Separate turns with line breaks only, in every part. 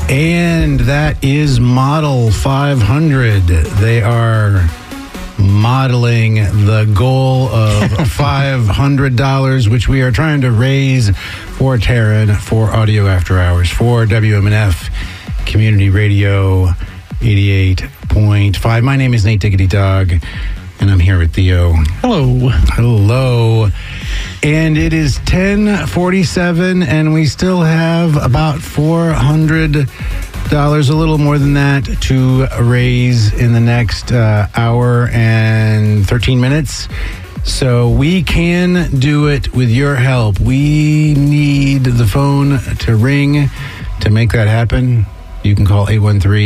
And that is Model 500. They are modeling the goal of $500, which we are trying to raise for Taryn, for Audio After Hours, for WMNF Community Radio 88.5. My name is Nate Diggity Dog, and I'm here with Theo.
Hello.
Hello. And it is 10:47, and we still have about $400, a little more than that, to raise in the next hour and 13 minutes. So we can do it with your help. We need the phone to ring to make that happen. You can call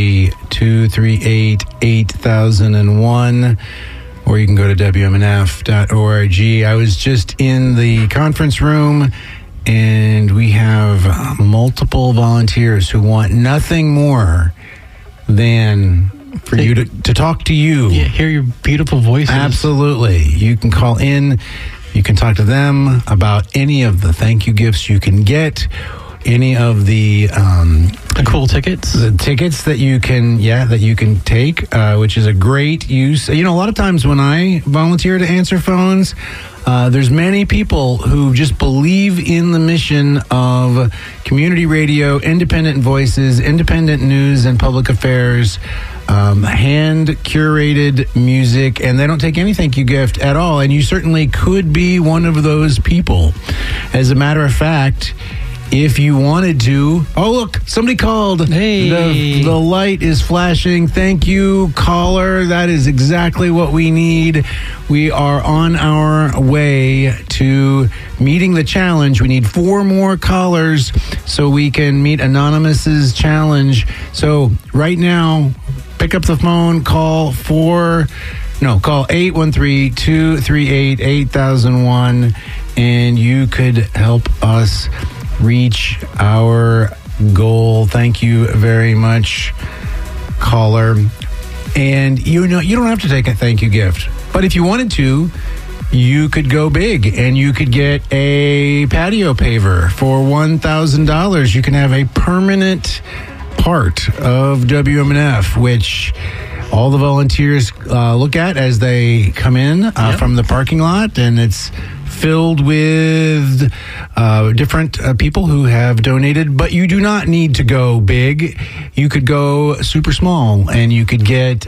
813-238-8001. Or you can go to WMNF.org. I was just in the conference room, and we have multiple volunteers who want nothing more than for you to talk to you.
Yeah, hear your beautiful voices.
Absolutely. You can call in. You can talk to them about any of the thank you gifts you can get, any of the
cool tickets,
the tickets that you can take, which is a great use. You know, a lot of times when I volunteer to answer phones, there's many people who just believe in the mission of community radio, independent voices, independent news and public affairs, hand curated music, and they don't take any thank you gift at all. And you certainly could be one of those people. As a matter of fact, if you wanted to... Oh, look, somebody called.
Hey.
The light is flashing. Thank you, caller. That is exactly what we need. We are on our way to meeting the challenge. We need 4 more callers so we can meet Anonymous's challenge. So right now, pick up the phone, call 813-238-8001, and you could help us reach our goal. Thank you very much, caller. And you know, you don't have to take a thank you gift, but if you wanted to, you could go big and you could get a patio paver for $1,000. You can have a permanent part of WMNF, which all the volunteers look at as they come in from the parking lot, and it's filled with different people who have donated. But you do not need to go big. You could go super small, and you could get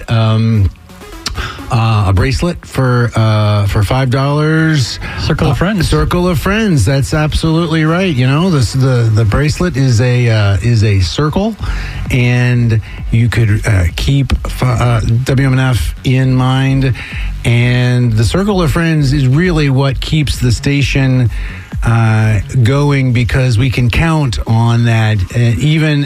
a bracelet for $5.
Circle of Friends.
Circle of Friends. That's absolutely right. You know, the bracelet is a circle, and you could keep WMNF in mind. And the Circle of Friends is really what keeps the station going, because we can count on that. Even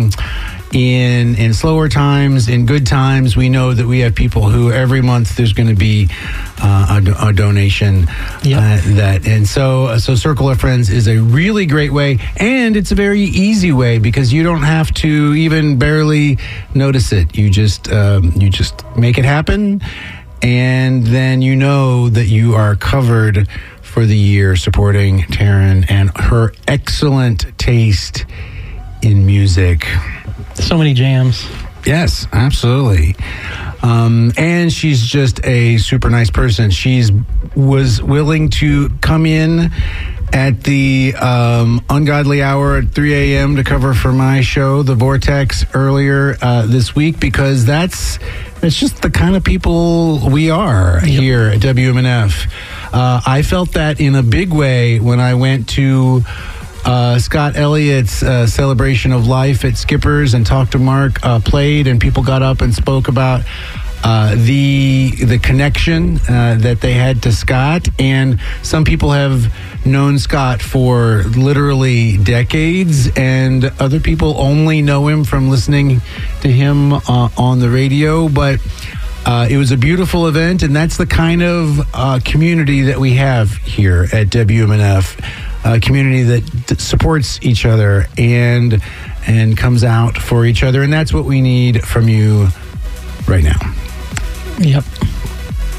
in slower times, in good times, we know that we have people who every month there's going to be a donation. So Circle of Friends is a really great way, and it's a very easy way because you don't have to even barely notice it. You just make it happen, and then you know that you are covered for the year supporting Taryn and her excellent taste in music.
So many jams.
Yes, absolutely. And she's just a super nice person. She's was willing to come in at the ungodly hour at 3 a.m. to cover for my show, The Vortex, earlier this week, because that's just the kind of people we are here at WMNF. I felt that in a big way when I went to Scott Elliott's celebration of life at Skipper's and Talk to Mark played, and people got up and spoke about the connection that they had to Scott. And some people have known Scott for literally decades, and other people only know him from listening to him on the radio. But it was a beautiful event, and that's the kind of community that we have here at WMNF. A community that supports each other and comes out for each other, and that's what we need from you right now.
Yep.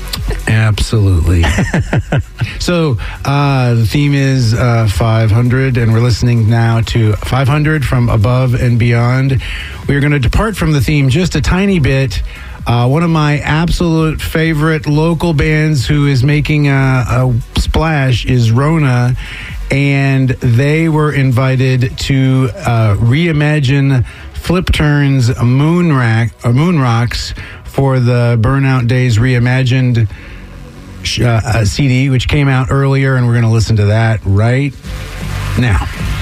Absolutely. So the theme is 500, and we're listening now to 500 from Above and Beyond. We're going to depart from the theme just a tiny bit. One of my absolute favorite local bands who is making a splash is Rona, and they were invited to reimagine Flip Turn's Moon Rocks for the Burnout Days Reimagined CD, which came out earlier, and we're going to listen to that right now.